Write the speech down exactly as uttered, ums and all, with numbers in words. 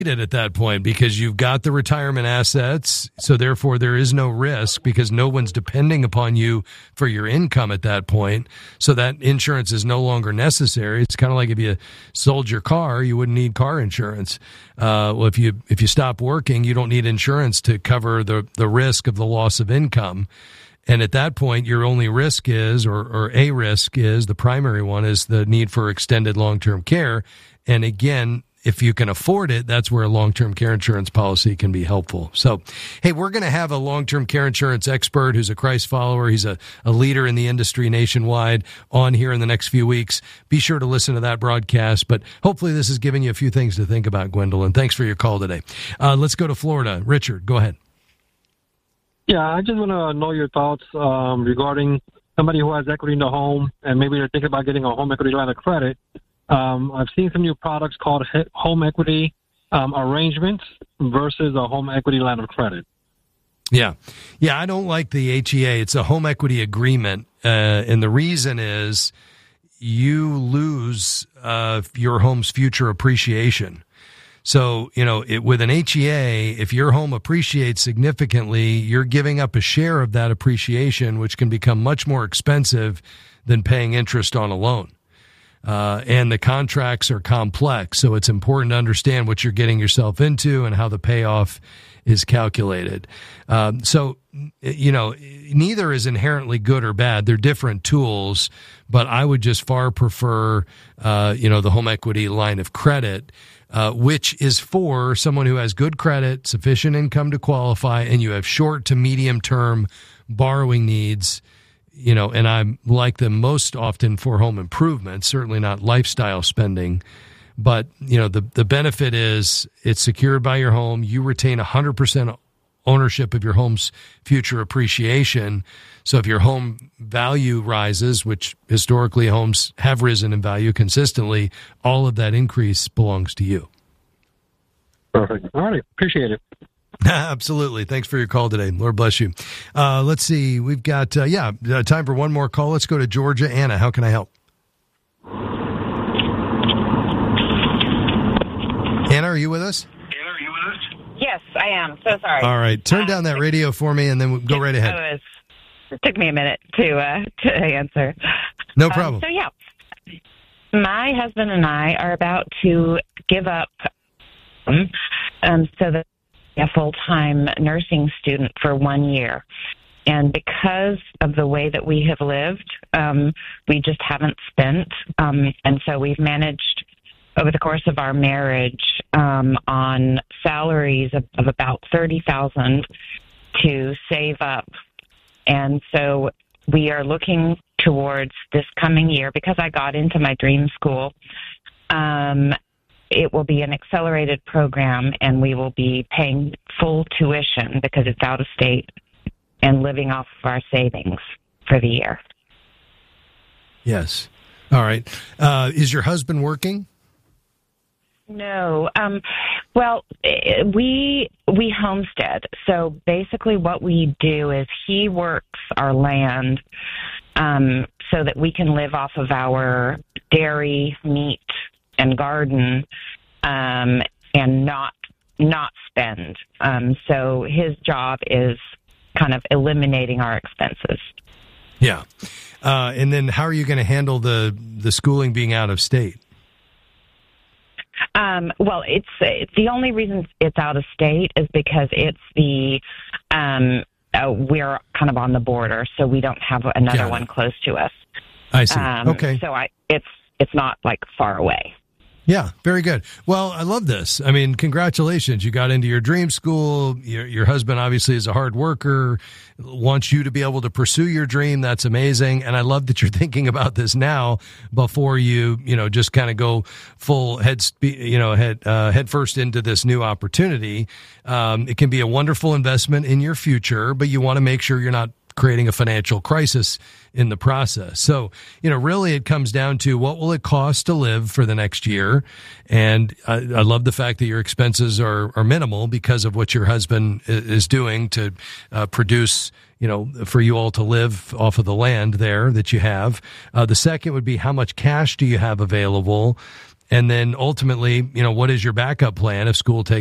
it at that point because you've got the retirement assets. So therefore there is no risk because no one's depending upon you for your income at that point. So that insurance is no longer necessary. It's kind of like if you sold your car, you wouldn't need car insurance. Uh, well, if you, if you stop working, you don't need insurance to cover the, the risk of the loss of income. And at that point, your only risk is, or, or a risk is, the primary one is the need for extended long-term care. And again, if you can afford it, that's where a long-term care insurance policy can be helpful. So, hey, we're going to have a long-term care insurance expert who's a Christ follower. He's a, a leader in the industry nationwide on here in the next few weeks. Be sure to listen to that broadcast. But hopefully this has given you a few things to think about, Gwendolyn. Thanks for your call today. Uh, let's go to Florida. Richard, go ahead. Yeah, I just want to know your thoughts um, regarding somebody who has equity in the home and maybe they're thinking about getting a home equity line of credit. Um, I've seen some new products called home equity um, arrangements versus a home equity line of credit. Yeah. Yeah, I don't like the H E A. It's a home equity agreement. Uh, and the reason is you lose uh, your home's future appreciation. So, you know, it, with an H E A, if your home appreciates significantly, you're giving up a share of that appreciation, which can become much more expensive than paying interest on a loan. Uh, and the contracts are complex, so it's important to understand what you're getting yourself into and how the payoff is calculated. Um, so, you know, neither is inherently good or bad. They're different tools, but I would just far prefer, uh, you know, the home equity line of credit, uh, which is for someone who has good credit, sufficient income to qualify, and you have short to medium term borrowing needs. You know, and I like them most often for home improvement, certainly not lifestyle spending. But, you know, the, the benefit is it's secured by your home. You retain one hundred percent ownership of your home's future appreciation. So if your home value rises, which historically homes have risen in value consistently, all of that increase belongs to you. Perfect. All right. Appreciate it. Absolutely. Thanks for your call today. Lord bless you. Uh, let's see. We've got, uh, yeah, uh, time for one more call. Let's go to Georgia. Anna, how can I help? Anna, are you with us? Anna, are you with us? Yes, I am. So sorry. All right. Turn uh, down that radio for me and then we'll go right ahead. It, was, it took me a minute to, uh, to answer. No problem. Um, so, yeah, my husband and I are about to give up um, so that a full-time nursing student for one year. And because of the way that we have lived, um, we just haven't spent. Um, and so we've managed over the course of our marriage um, on salaries of, of about thirty thousand dollars to save up. And so we are looking towards this coming year because I got into my dream school. Um, It will be an accelerated program, and we will be paying full tuition because it's out of state and living off of our savings for the year. Yes. All right. Uh, is your husband working? No. Um, well, we we homestead. So basically what we do is he works our land um, so that we can live off of our dairy, meat, and garden, um, and not not spend. Um, so his job is kind of eliminating our expenses. Yeah, uh, and then how are you going to handle the the schooling being out of state? Um, well, it's, it's the only reason it's out of state is because it's the um, uh, we're kind of on the border, so we don't have another one close to us. I see. Um, okay, so I it's it's not like far away. Yeah, very good. Well, I love this. I mean, congratulations. You got into your dream school. Your, your husband obviously is a hard worker, wants you to be able to pursue your dream. That's amazing. And I love that you're thinking about this now before you, you know, just kind of go full head, spe- you know, head, uh, head first into this new opportunity. Um, it can be a wonderful investment in your future, but you want to make sure you're not creating a financial crisis in the process. So, you know, really it comes down to what will it cost to live for the next year? And I, I love the fact that your expenses are, are minimal because of what your husband is doing to uh, produce, you know, for you all to live off of the land there that you have. Uh, the second would be how much cash do you have available? And then ultimately, you know, what is your backup plan if school takes